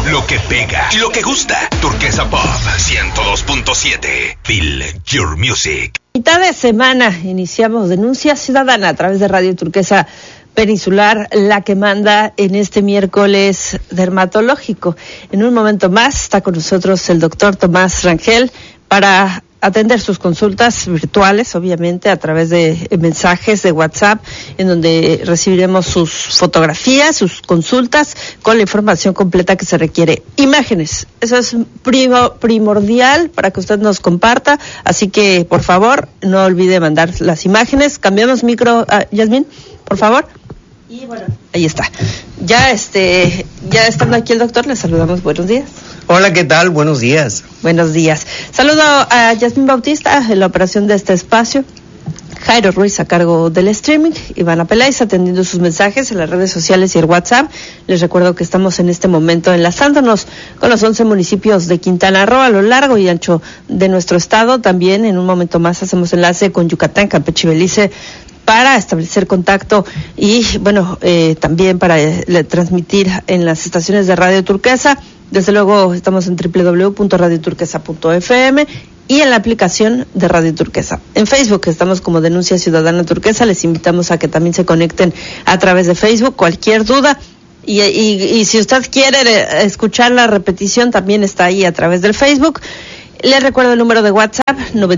Lo que pega y lo que gusta. Turquesa Pop 102.7. Feel your music. Mitad de semana iniciamos Denuncia Ciudadana a través de Radio Turquesa Peninsular, la que manda en este miércoles dermatológico. En un momento más está con nosotros el doctor Tomás Rangel para atender sus consultas virtuales, obviamente, a través de mensajes de WhatsApp, en donde recibiremos sus fotografías, sus consultas, con la información completa que se requiere. Imágenes, eso es primordial para que usted nos comparta, así que, por favor, no olvide mandar las imágenes. Cambiamos micro, Yasmín, por favor. Y bueno, ahí está. Ya estando aquí el doctor, le saludamos. Buenos días. Hola, ¿qué tal? Buenos días. Buenos días. Saludo a Yasmín Bautista en la operación de este espacio. Jairo Ruiz a cargo del streaming. Ivana Peláez atendiendo sus mensajes en las redes sociales y el WhatsApp. Les recuerdo que estamos en este momento enlazándonos con los 11 municipios de Quintana Roo a lo largo y ancho de nuestro estado. También en un momento más hacemos enlace con Yucatán, Campeche y Belice para establecer contacto y, también para transmitir en las estaciones de Radio Turquesa. Desde luego estamos en www.radioturquesa.fm y en la aplicación de Radio Turquesa. En Facebook estamos como Denuncia Ciudadana Turquesa. Les invitamos a que también se conecten a través de Facebook. Cualquier duda y si usted quiere escuchar la repetición, también está ahí a través del Facebook. Les recuerdo el número de WhatsApp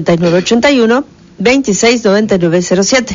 9981-269907,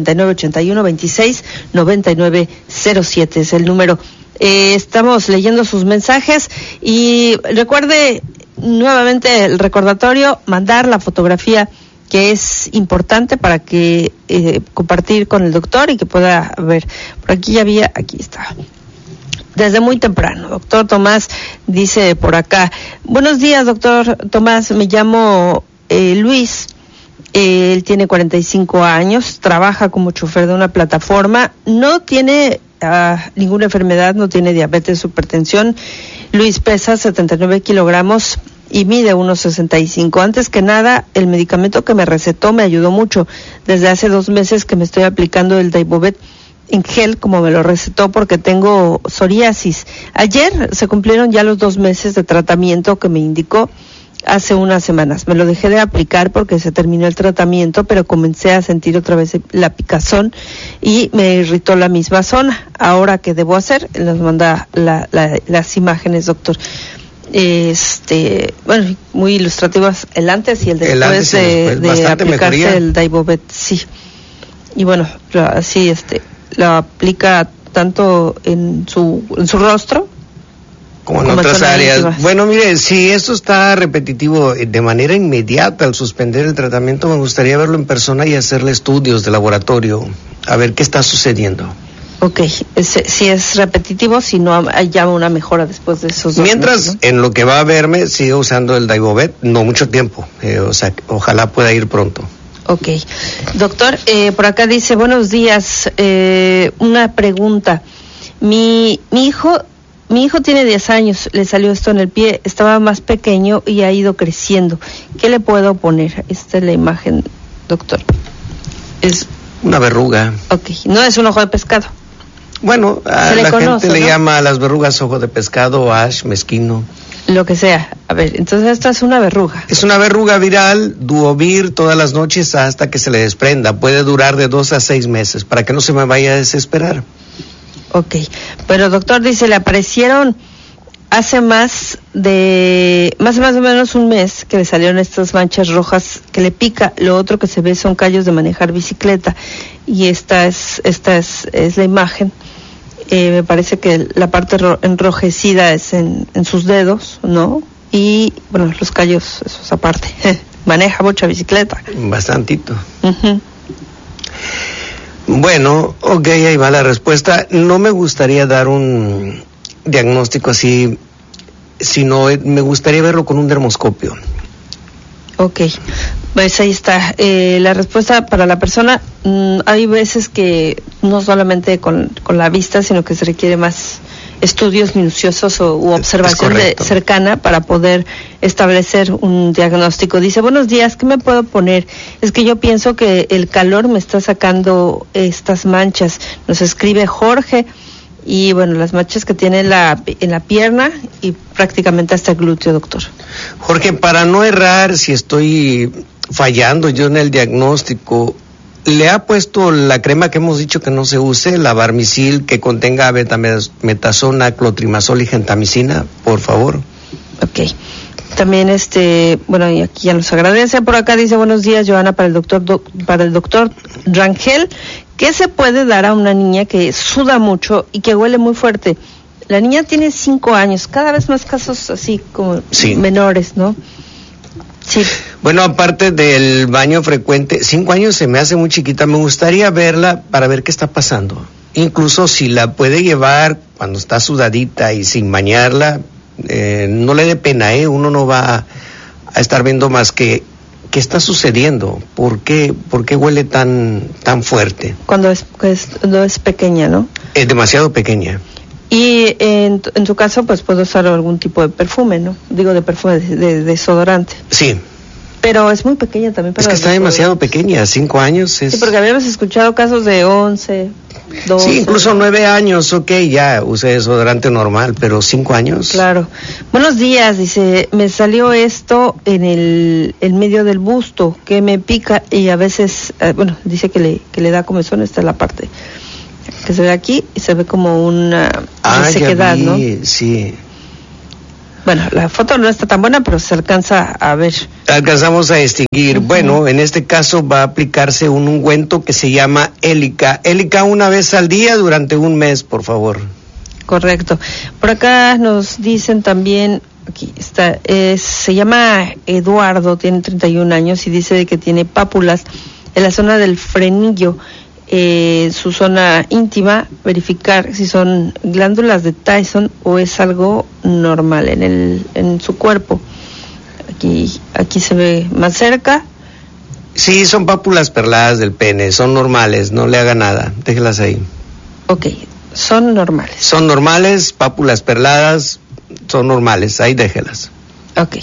9981-269907 es el número. Estamos leyendo sus mensajes y recuerde nuevamente el recordatorio, mandar la fotografía que es importante para que compartir con el doctor y que pueda ver. Por aquí aquí está. Desde muy temprano, doctor Tomás dice por acá: buenos días, doctor Tomás, me llamo Luis. Él tiene 45 años, trabaja como chofer de una plataforma, no tiene ninguna enfermedad, no tiene diabetes o hipertensión. Luis pesa 79 kilogramos y mide 1,65. Antes que nada, el medicamento que me recetó me ayudó mucho. Desde hace 2 meses que me estoy aplicando el Daibovet en gel, como me lo recetó, porque tengo psoriasis. Ayer se cumplieron ya los 2 meses de tratamiento que me indicó hace unas semanas. Me lo dejé de aplicar porque se terminó el tratamiento, pero comencé a sentir otra vez la picazón y me irritó la misma zona. Ahora, ¿qué debo hacer? Nos manda las imágenes, doctor. Muy ilustrativas el antes y el después de aplicarse mejoría. El Daibovet, sí. Y así lo aplica tanto en su rostro como en otras áreas. Bueno, mire, si esto está repetitivo de manera inmediata al suspender el tratamiento, me gustaría verlo en persona y hacerle estudios de laboratorio, a ver qué está sucediendo. Ok, si es repetitivo, si no hay ya una mejora después de esos 2 Mientras, meses, ¿no? En lo que va a verme, sigo usando el Daibovet, no mucho tiempo, ojalá pueda ir pronto. Ok. Doctor, por acá dice, buenos días, una pregunta. Mi hijo tiene 10 años, le salió esto en el pie, estaba más pequeño y ha ido creciendo. ¿Qué le puedo poner? Esta es la imagen, doctor. Es una verruga. Ok, no es un ojo de pescado. Bueno, a la gente le llama a las verrugas ojo de pescado, ash, mezquino. Lo que sea. A ver, entonces esta es una verruga. Es una verruga viral, Duovir todas las noches hasta que se le desprenda. Puede durar de 2 a 6 meses, para que no se me vaya a desesperar. Ok, pero doctor dice, le aparecieron hace más o menos un mes que le salieron estas manchas rojas que le pica. Lo otro que se ve son callos de manejar bicicleta y esta es la imagen. Me parece que la parte enrojecida es en sus dedos, ¿no? Y los callos, eso es aparte. Maneja mucha bicicleta. Bastantito. Uh-huh. Bueno, ok, ahí va la respuesta. No me gustaría dar un diagnóstico así, sino me gustaría verlo con un dermoscopio. Ok, pues ahí está. La respuesta para la persona, hay veces que no solamente con la vista, sino que se requiere más estudios minuciosos u observación cercana para poder establecer un diagnóstico. Dice, buenos días, ¿qué me puedo poner? Es que yo pienso que el calor me está sacando estas manchas. Nos escribe Jorge y bueno, las manchas que tiene en la pierna y prácticamente hasta el glúteo, doctor. Jorge, para no errar, si estoy fallando yo en el diagnóstico, ¿le ha puesto la crema que hemos dicho que no se use, la Barmisil, que contenga betametasona, clotrimazol y gentamicina, por favor? Ok. También bueno, y aquí ya nos agradece. Por acá dice: buenos días, Joana, para el doctor Rangel, ¿qué se puede dar a una niña que suda mucho y que huele muy fuerte? La niña tiene 5 años, cada vez más casos así como menores, ¿no? Sí. Bueno, aparte del baño frecuente, 5 años se me hace muy chiquita, me gustaría verla para ver qué está pasando. Incluso si la puede llevar cuando está sudadita y sin bañarla, no le dé pena, uno no va a estar viendo más que qué está sucediendo, por qué huele tan fuerte. Cuando es pequeña, ¿no? Es demasiado pequeña. Y en su caso, pues puede usar algún tipo de perfume, ¿no? Digo, de perfume, de desodorante. Sí. Pero es muy pequeña también para... Es que está demasiado pequeña, 5 años es... Sí, porque habíamos escuchado casos de 11, 12... Sí, incluso 9 años, ok, ya use desodorante normal, pero 5 años... Claro. Buenos días, dice, me salió esto en el medio del busto, que me pica y a veces, bueno, dice que le da comezón, esta es la parte que se ve aquí, y se ve como una sequedad, ¿no? Sí. Bueno, la foto no está tan buena, pero se alcanza a ver. Alcanzamos a distinguir. Uh-huh. Bueno, en este caso va a aplicarse un ungüento que se llama Élica. Élica 1 vez al día durante 1 mes, por favor. Correcto. Por acá nos dicen también, aquí está, se llama Eduardo, tiene 31 años y dice que tiene pápulas en la zona del frenillo. Su zona íntima, verificar si son glándulas de Tyson o es algo normal en su cuerpo. Aquí se ve más cerca. Sí, son pápulas perladas del pene, son normales, no le haga nada, déjelas ahí. Ok, son normales. Son normales, pápulas perladas, son normales, ahí déjelas. Ok.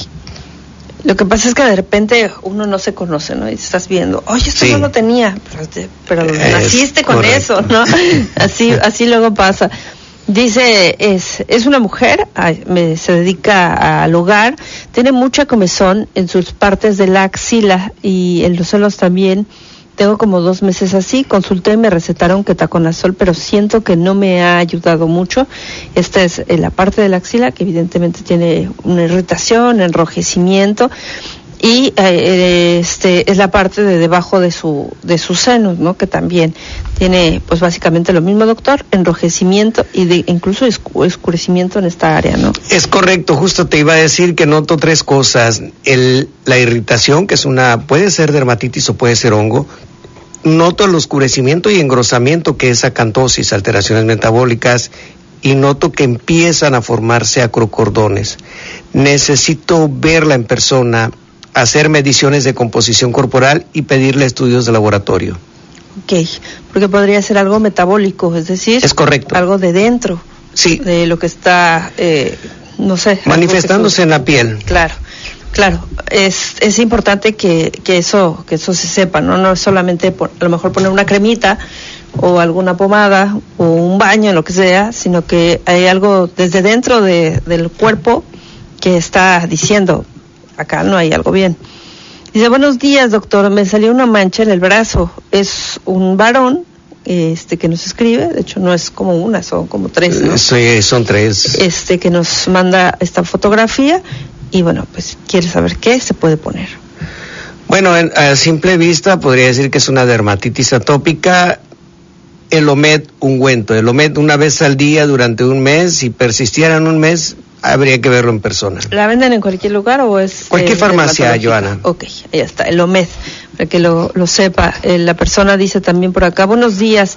Lo que pasa es que de repente uno no se conoce, ¿no? Y estás viendo, oye, esto no lo tenía, pero naciste con eso, ¿no? Así luego pasa. Dice, es una mujer, se dedica al hogar, tiene mucha comezón en sus partes de la axila y en los senos también. Tengo como 2 meses así, consulté y me recetaron ketoconazol, pero siento que no me ha ayudado mucho. Esta es la parte de la axila, que evidentemente tiene una irritación, enrojecimiento, y es la parte de debajo de sus senos, ¿no? Que también tiene, pues básicamente lo mismo, doctor, enrojecimiento y incluso oscurecimiento en esta área, ¿no? Es correcto, justo te iba a decir que noto 3 cosas. La irritación, que puede ser dermatitis o puede ser hongo. Noto el oscurecimiento y engrosamiento, que es acantosis, alteraciones metabólicas, y noto que empiezan a formarse acrocordones. Necesito verla en persona, hacer mediciones de composición corporal y pedirle estudios de laboratorio. Ok, porque podría ser algo metabólico, es decir, es correcto, algo de dentro, sí, de lo que está, no sé, manifestándose en la piel. Claro, es importante que eso se sepa, no es solamente a lo mejor poner una cremita o alguna pomada o un baño, lo que sea, sino que hay algo desde dentro del cuerpo que está diciendo, acá no hay algo bien. Dice, buenos días, doctor, me salió una mancha en el brazo, es un varón que nos escribe, de hecho no es como una, son como 3, ¿no? Sí, son 3. Que nos manda esta fotografía y bueno, pues quiere saber qué se puede poner. Bueno, a simple vista podría decir que es una dermatitis atópica. Elomed ungüento, Elomed 1 vez al día durante 1 mes, si persistiera en 1 mes, habría que verlo en persona. ¿La venden en cualquier lugar o es...? Cualquier farmacia, Joana. Ok, ahí está, Elomed, para que lo sepa. La persona dice también por acá, buenos días,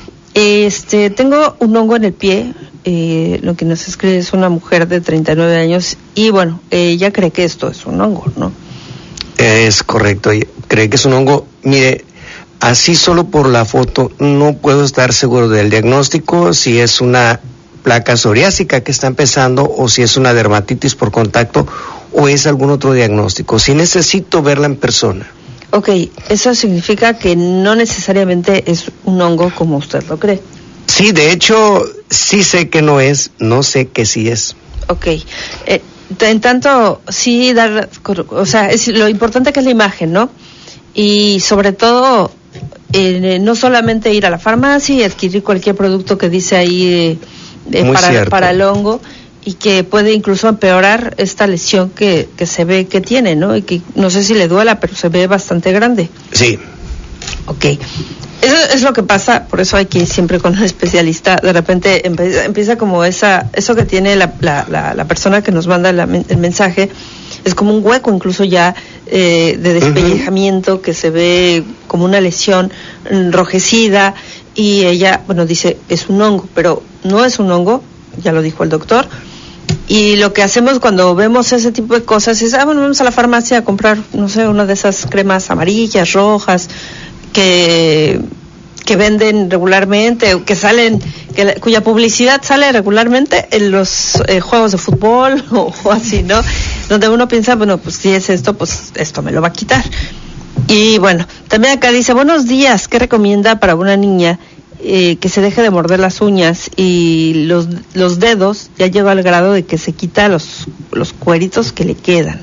tengo un hongo en el pie, lo que nos escribe es una mujer de 39 años, y bueno, ella cree que esto es un hongo, ¿no? Es correcto, cree que es un hongo. Mire, así solo por la foto no puedo estar seguro del diagnóstico, si es una placa psoriásica que está empezando o si es una dermatitis por contacto o es algún otro diagnóstico. Si necesito verla en persona. Ok, eso significa que no necesariamente es un hongo como usted lo cree. Sí, de hecho, sí sé que no es, no sé que sí es. Ok. En tanto, sí dar, o sea, es lo importante que es la imagen, ¿no? Y sobre todo, no solamente ir a la farmacia y adquirir cualquier producto que dice ahí para el hongo, y que puede incluso empeorar esta lesión que se ve que tiene, ¿no? Y que no sé si le duela, pero se ve bastante grande. Sí. Ok. Eso es lo que pasa, por eso hay que ir siempre con un especialista. De repente empieza como eso que tiene la persona que nos manda el mensaje, es como un hueco incluso ya de despellejamiento, que se ve como una lesión enrojecida, y ella, bueno, dice, es un hongo, pero no es un hongo, ya lo dijo el doctor. Y lo que hacemos cuando vemos ese tipo de cosas es, bueno, vamos a la farmacia a comprar, no sé, una de esas cremas amarillas, rojas, que venden regularmente, que salen, cuya publicidad sale regularmente en los juegos de fútbol o así, ¿no? Donde uno piensa, bueno, pues si es esto, pues esto me lo va a quitar. Y bueno, también acá dice, buenos días, ¿qué recomienda para una niña que se deje de morder las uñas y los dedos? Ya llegó al grado de que se quita los cueritos que le quedan.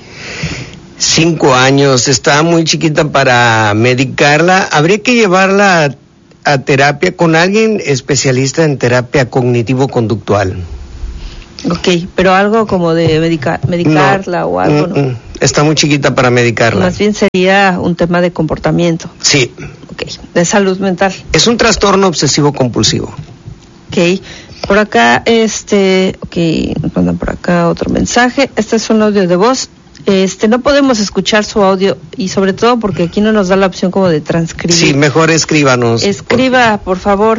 5 años, está muy chiquita para medicarla. Habría que llevarla a terapia con alguien especialista en terapia cognitivo-conductual. Ok, pero algo como de medicarla no, o algo, ¿no? Está muy chiquita para medicarla. Más bien sería un tema de comportamiento. Sí. Ok, de salud mental. Es un trastorno obsesivo-compulsivo. Ok, por acá, ok, nos mandan por acá otro mensaje. Este es un audio de voz. No podemos escuchar su audio, y sobre todo porque aquí no nos da la opción como de transcribir. Sí, mejor escríbanos. Escriba, por favor.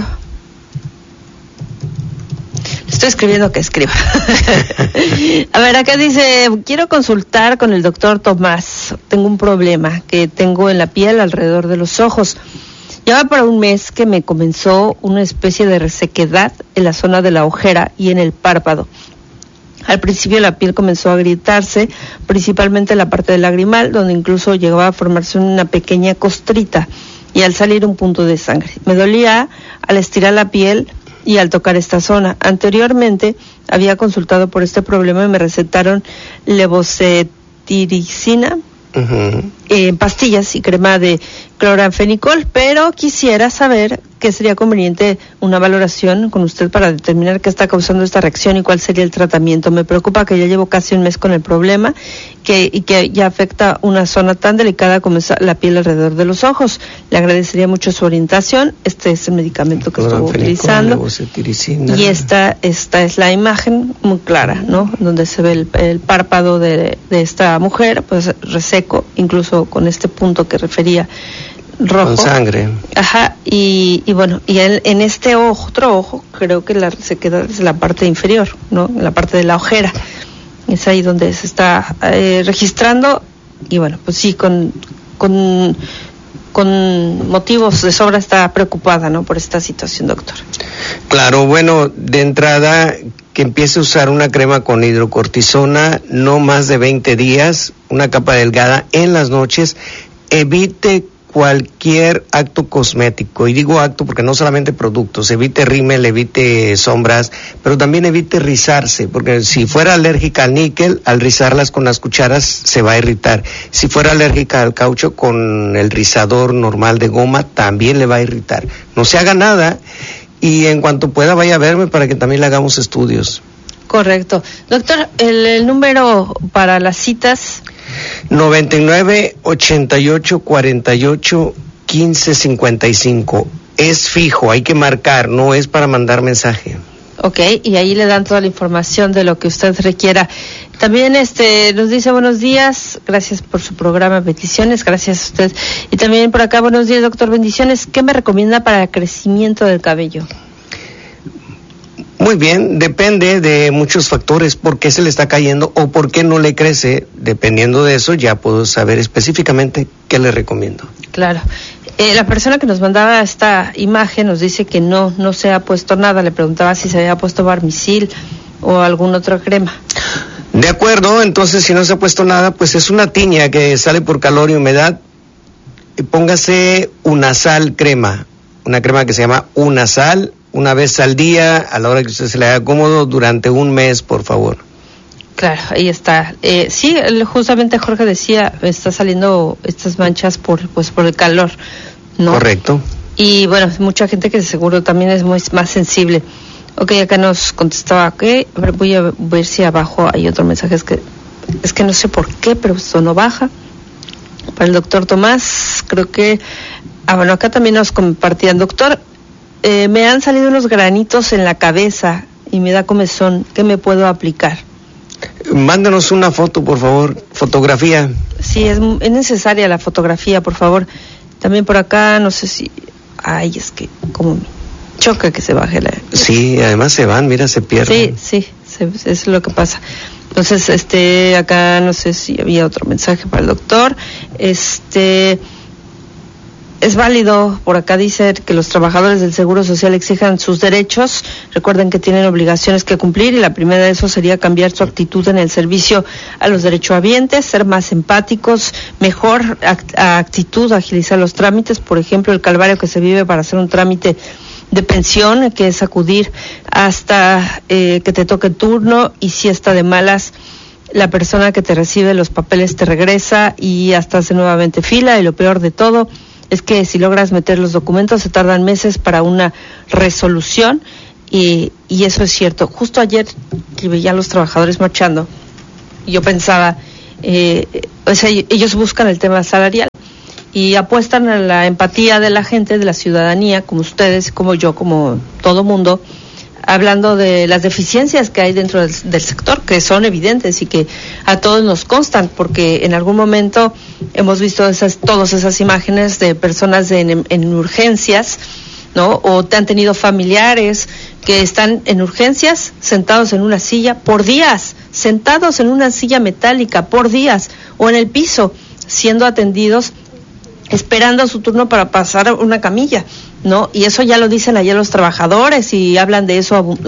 Estoy escribiendo que escriba. A ver, acá dice, quiero consultar con el doctor Tomás. Tengo un problema que tengo en la piel alrededor de los ojos. Ya va para un mes que me comenzó una especie de resequedad en la zona de la ojera y en el párpado. Al principio la piel comenzó a agrietarse, principalmente en la parte del lagrimal, donde incluso llegaba a formarse una pequeña costrita y al salir un punto de sangre. Me dolía al estirar la piel y al tocar esta zona. Anteriormente había consultado por este problema y me recetaron levocetiricina, pastillas y crema de cloranfenicol, pero quisiera saber qué sería conveniente una valoración con usted para determinar qué está causando esta reacción y cuál sería el tratamiento. Me preocupa que ya llevo casi un mes con el problema y que ya afecta una zona tan delicada como es la piel alrededor de los ojos. Le agradecería mucho su orientación. Este es el medicamento que estuvo utilizando y esta es la imagen muy clara, ¿no? Donde se ve el párpado de esta mujer, pues reseco, incluso con este punto que refería, rojo. Con sangre. Ajá, y bueno, y en este otro ojo, creo que la resequedad es la parte inferior, ¿no? En la parte de la ojera. Es ahí donde se está registrando, y bueno, pues sí, con motivos de sobra está preocupada, ¿no? Por esta situación, doctor. Claro, bueno, de entrada, que empiece a usar una crema con hidrocortisona, no más de 20 días, una capa delgada en las noches. Evite cualquier acto cosmético, y digo acto porque no solamente productos, evite rímel, evite sombras, pero también evite rizarse, porque si fuera alérgica al níquel, al rizarlas con las cucharas se va a irritar. Si fuera alérgica al caucho, con el rizador normal de goma también le va a irritar. No se haga nada, y en cuanto pueda vaya a verme para que también le hagamos estudios. Correcto. Doctor, el número para las citas... 99-88-48-15-55. Es fijo, hay que marcar, no es para mandar mensaje. Ok, y ahí le dan toda la información de lo que usted requiera. También nos dice buenos días, gracias por su programa, bendiciones, gracias a usted. Y también por acá, buenos días, doctor, bendiciones. ¿Qué me recomienda para el crecimiento del cabello? Muy bien, depende de muchos factores, por qué se le está cayendo o por qué no le crece. Dependiendo de eso ya puedo saber específicamente qué le recomiendo. Claro. La persona que nos mandaba esta imagen nos dice que no se ha puesto nada. Le preguntaba si se había puesto Barmisil o alguna otra crema. De acuerdo, entonces si no se ha puesto nada, pues es una tiña que sale por calor y humedad. Póngase Unasal crema, una crema que se llama Unasal una vez al día, a la hora que usted se le haga cómodo, durante un mes, por favor. Claro, ahí está. Sí, justamente Jorge decía, está saliendo estas manchas por el calor, ¿no? Correcto. Y bueno, mucha gente que seguro también es más sensible. Ok, acá nos contestaba que, voy a ver si abajo hay otro mensaje, es que no sé por qué, pero esto no baja. Para el doctor Tomás, creo que, bueno, acá también nos compartían, doctor, me han salido unos granitos en la cabeza y me da comezón, ¿qué me puedo aplicar? Mándanos una foto, por favor, fotografía. Sí, es necesaria la fotografía, por favor. También por acá, no sé si... Ay, es que como me choca que se baje la... Sí, además se van, mira, se pierden. Sí, es lo que pasa. Entonces, acá no sé si había otro mensaje para el doctor. Es válido, por acá dice que los trabajadores del Seguro Social exijan sus derechos. Recuerden que tienen obligaciones que cumplir y la primera de eso sería cambiar su actitud en el servicio a los derechohabientes, ser más empáticos, mejor actitud, agilizar los trámites. Por ejemplo, el calvario que se vive para hacer un trámite de pensión, que es acudir hasta que te toque el turno, y si está de malas, la persona que te recibe los papeles te regresa y hasta hace nuevamente fila, y lo peor de todo es que si logras meter los documentos se tardan meses para una resolución, y eso es cierto. Justo ayer que veía a los trabajadores marchando, yo pensaba, ellos buscan el tema salarial y apuestan a la empatía de la gente, de la ciudadanía, como ustedes, como yo, como todo mundo, hablando de las deficiencias que hay dentro del sector, que son evidentes y que a todos nos constan, porque en algún momento hemos visto todas esas imágenes de personas en urgencias, ¿no? O te han tenido familiares que están en urgencias, sentados en una silla por días, sentados en una silla metálica por días, o en el piso, siendo atendidos, esperando su turno para pasar una camilla, ¿no? Y eso ya lo dicen ayer los trabajadores y hablan de eso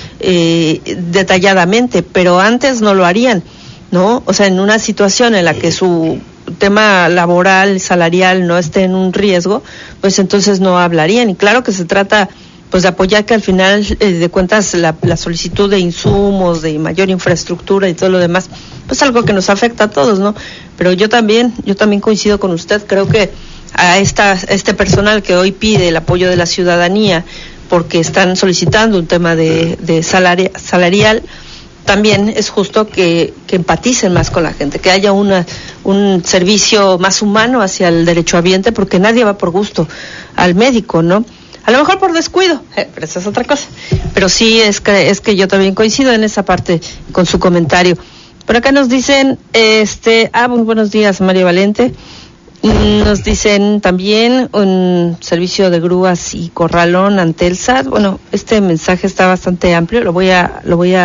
detalladamente, pero antes no lo harían, ¿no? O sea, en una situación en la que su tema laboral, salarial no esté en un riesgo, pues entonces no hablarían. Y claro que se trata pues de apoyar que al final de cuentas la solicitud de insumos, de mayor infraestructura y todo lo demás, pues algo que nos afecta a todos, ¿no? Pero yo también coincido con usted, creo que a este personal que hoy pide el apoyo de la ciudadanía porque están solicitando un tema de salarial, también es justo que empaticen más con la gente, que haya un servicio más humano hacia el derechohabiente, porque nadie va por gusto al médico, ¿no? A lo mejor por descuido, pero esa es otra cosa. Pero sí es que yo también coincido en esa parte con su comentario. Por acá nos dicen, muy buenos días, María Valente. Nos dicen también un servicio de grúas y corralón ante el SAT. Bueno, este mensaje está bastante amplio, lo voy a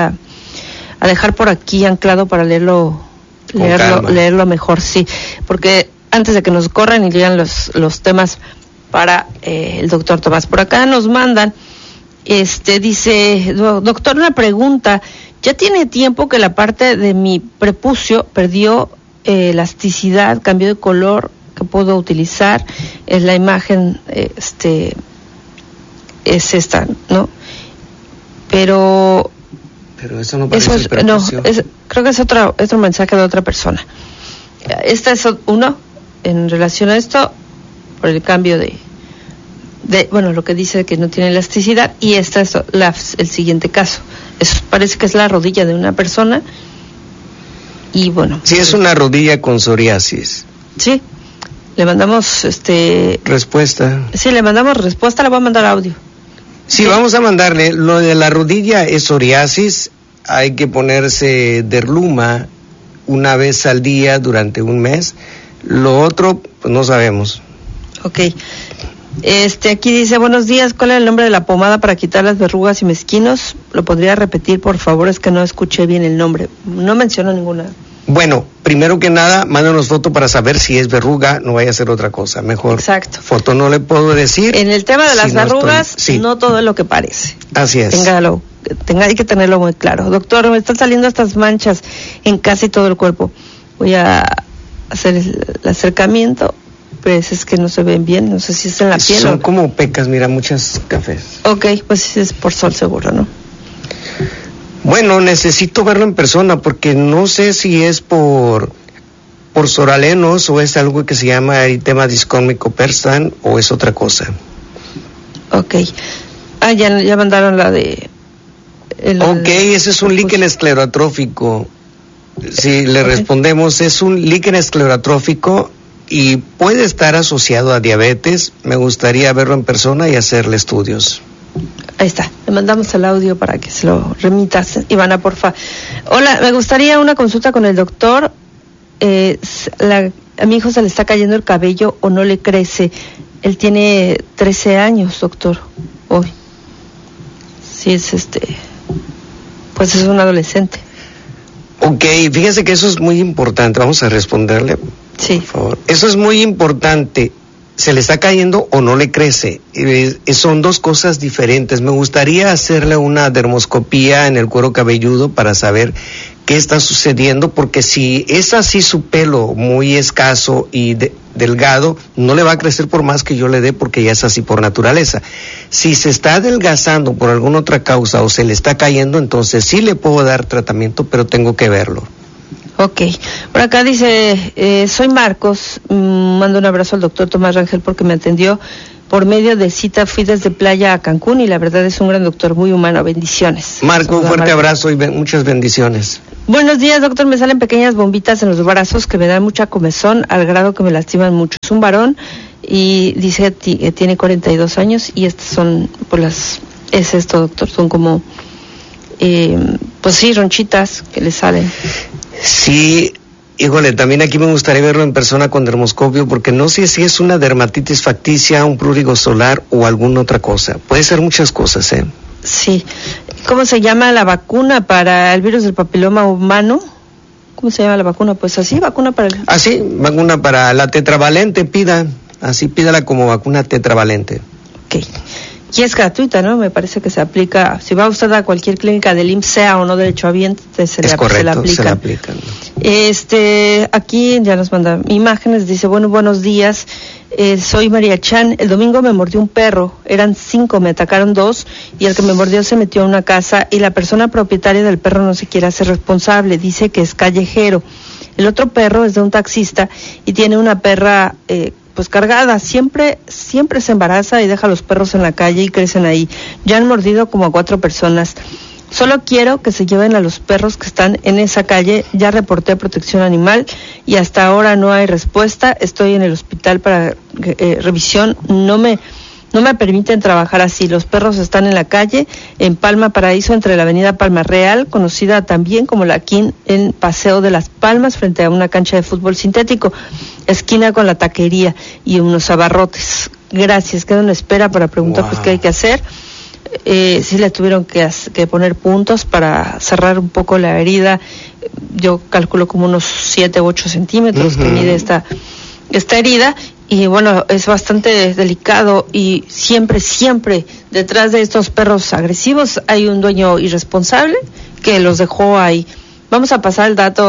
dejar por aquí anclado para leerlo mejor, sí, porque antes de que nos corran y lean los temas para el doctor Tomás. Por acá nos mandan, dice, doctor, una pregunta, ya tiene tiempo que la parte de mi prepucio perdió elasticidad, cambió de color, que puedo utilizar, es la imagen, es esta, ¿no? Pero eso no parece el prepucio. Creo que es otro mensaje de otra persona. Esta es uno, en relación a esto, por el cambio de lo que dice que no tiene elasticidad, y esta es el siguiente caso. Parece que es la rodilla de una persona, y bueno. Sí, es una rodilla con psoriasis. Sí, le mandamos respuesta. Sí, le mandamos respuesta, le voy a mandar audio. Sí, vamos a mandarle. Lo de la rodilla es psoriasis, hay que ponerse Derluma una vez al día durante un mes. Lo otro, pues no sabemos. Ok. Aquí dice, buenos días, ¿cuál es el nombre de la pomada para quitar las verrugas y mezquinos? ¿Lo podría repetir, por favor? Es que no escuché bien el nombre. No menciono ninguna. Bueno, primero que nada, mándanos foto para saber si es verruga, no vaya a ser otra cosa. Mejor. Exacto. Foto no le puedo decir. En el tema de las verrugas, no todo es lo que parece. Así es. Hay que tenerlo muy claro. Doctor, me están saliendo estas manchas en casi todo el cuerpo. Voy a hacer el acercamiento. pues es que no se ven bien, no sé si es en la piel. Son como pecas, mira, muchas cafés. Ok, pues es por sol seguro, ¿no? Bueno, necesito verlo en persona porque no sé si es por soralenos o es algo que se llama eritema discómico perstan o es otra cosa. Ok. Ya mandaron la de... ese es un líquen esclerotrófico. Si le respondemos, es un líquen esclerotrófico y puede estar asociado a diabetes. Me gustaría verlo en persona y hacerle estudios. Ahí está, le mandamos el audio para que se lo remitas. Ivana, porfa. Hola, me gustaría una consulta con el doctor. A mi hijo se le está cayendo el cabello o no le crece. Él tiene 13 años, doctor, hoy. Sí, pues es un adolescente. Ok, fíjese que eso es muy importante. Vamos a responderle. Sí. Por favor. Eso es muy importante. ¿Se le está cayendo o no le crece? Son dos cosas diferentes. Me gustaría hacerle una dermoscopía en el cuero cabelludo para saber qué está sucediendo, porque si es así su pelo muy escaso y delgado, no le va a crecer por más que yo le dé, porque ya es así por naturaleza. Si se está adelgazando por alguna otra causa o se le está cayendo, entonces sí le puedo dar tratamiento, pero tengo que verlo. Ok, por acá dice, soy Marcos, mando un abrazo al doctor Tomás Rangel porque me atendió por medio de cita, fui desde Playa a Cancún y la verdad es un gran doctor, muy humano, bendiciones. Marco, un fuerte abrazo y muchas bendiciones. Buenos días, doctor, me salen pequeñas bombitas en los brazos que me dan mucha comezón al grado que me lastiman mucho. Es un varón y dice que tiene 42 años y estas son, es esto, doctor, son como, pues sí, ronchitas que le salen. Sí, híjole, también aquí me gustaría verlo en persona con dermoscopio porque no sé si es una dermatitis facticia, un prurigo solar o alguna otra cosa. Puede ser muchas cosas, ¿eh? Sí. ¿Cómo se llama la vacuna para el virus del papiloma humano? ¿Cómo se llama la vacuna? Pues así, vacuna para el... Así, vacuna para la tetravalente, pídala como vacuna tetravalente. Ok. Y es gratuita, ¿no? Me parece que se aplica, si va usted a cualquier clínica del IMSS, sea o no derechohabiente, se le aplica. Se la aplican. Aquí ya nos mandan imágenes, dice, buenos días, soy María Chan, el domingo me mordió un perro, eran 5, me atacaron 2, y el que me mordió se metió a una casa, y la persona propietaria del perro no se quiere hacer responsable, dice que es callejero. El otro perro es de un taxista, y tiene una perra, pues cargada, siempre se embaraza y deja a los perros en la calle y crecen ahí. Ya han mordido como a 4 personas. Solo quiero que se lleven a los perros que están en esa calle. Ya reporté a Protección Animal y hasta ahora no hay respuesta. Estoy en el hospital para revisión. No me permiten trabajar así. Los perros están en la calle, en Palma Paraíso, entre la avenida Palma Real, conocida también como la Quín, en Paseo de las Palmas, frente a una cancha de fútbol sintético, esquina con la taquería y unos abarrotes. Gracias, quedo en espera para preguntar pues qué hay que hacer. Sí le tuvieron que poner puntos para cerrar un poco la herida. Yo calculo como unos 7 u 8 centímetros que mide esta herida. Y bueno, es bastante delicado y siempre detrás de estos perros agresivos hay un dueño irresponsable que los dejó ahí. Vamos a pasar el dato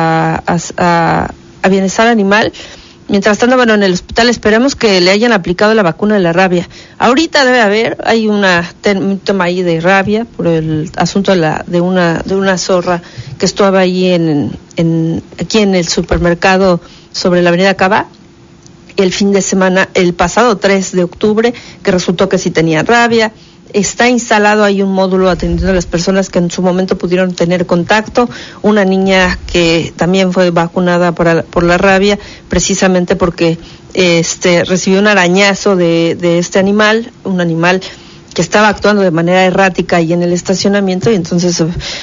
a Bienestar Animal. Mientras tanto, en el hospital esperemos que le hayan aplicado la vacuna de la rabia. Ahorita hay un tema ahí de rabia por el asunto de una zorra que estaba ahí aquí en el supermercado sobre la avenida Cabá. El fin de semana, el pasado 3 de octubre, que resultó que sí tenía rabia. Está instalado ahí un módulo atendiendo a las personas que en su momento pudieron tener contacto. Una niña que también fue vacunada por la rabia, precisamente porque recibió un arañazo de este animal, un animal que estaba actuando de manera errática ahí en el estacionamiento, y entonces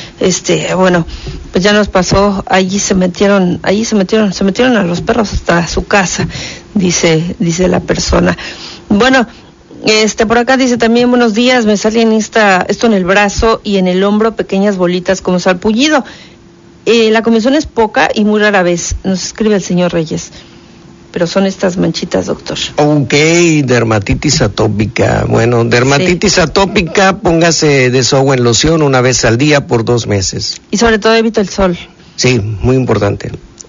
pues ya nos pasó, se metieron a los perros hasta su casa, dice la persona. Bueno, por acá dice también, buenos días, me salen esto en el brazo y en el hombro, pequeñas bolitas como salpullido. La comezón es poca y muy rara vez, nos escribe el señor Reyes. Pero son estas manchitas, doctor. Ok, dermatitis atópica. Bueno, dermatitis atópica, póngase desagüe en loción una vez al día por 2 meses. Y sobre todo evita el sol. Sí, muy importante.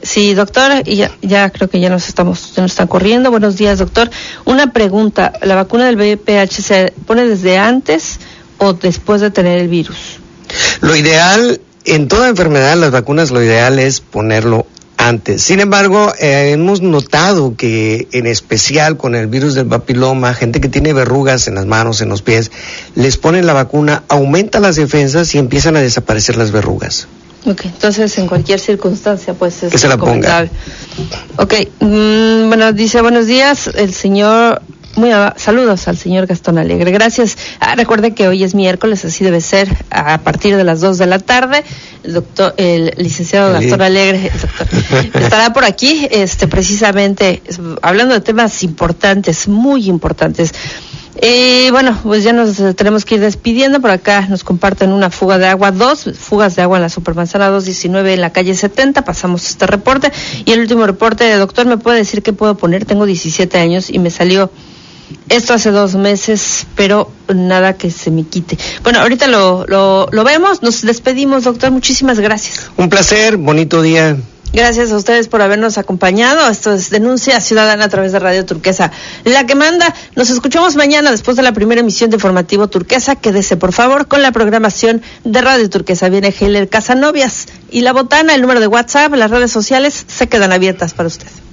Sí, doctor, y ya creo que ya nos están corriendo. Buenos días, doctor. Una pregunta, ¿la vacuna del VPH se pone desde antes o después de tener el virus? Lo ideal, en toda enfermedad, las vacunas, lo ideal es ponerlo antes. Sin embargo, hemos notado que en especial con el virus del papiloma, gente que tiene verrugas en las manos, en los pies, les ponen la vacuna, aumenta las defensas y empiezan a desaparecer las verrugas. Ok, entonces en cualquier circunstancia pues es que se la ponga. Ok, bueno, dice buenos días el señor, saludos al señor Gastón Alegre, gracias. Recuerde que hoy es miércoles, así debe ser, a partir de las 2 de la tarde. El licenciado Gastón Alegre, el doctor, estará por aquí, precisamente hablando de temas importantes, muy importantes. Bueno, pues ya nos tenemos que ir despidiendo. Por acá nos comparten una fuga de agua, 2 fugas de agua en la Supermanzana 219 en la calle 70. Pasamos este reporte. Y el último reporte, doctor, ¿me puede decir qué puedo poner? Tengo 17 años y me salió esto hace 2 meses, pero nada que se me quite. Bueno, ahorita lo vemos. Nos despedimos, doctor. Muchísimas gracias. Un placer, bonito día. Gracias a ustedes por habernos acompañado. Esto es Denuncia Ciudadana a través de Radio Turquesa, la que manda. Nos escuchamos mañana después de la primera emisión de Informativo Turquesa. Quédese, por favor, con la programación de Radio Turquesa. Viene Heiler Casanovias y La Botana, el número de WhatsApp, las redes sociales se quedan abiertas para usted.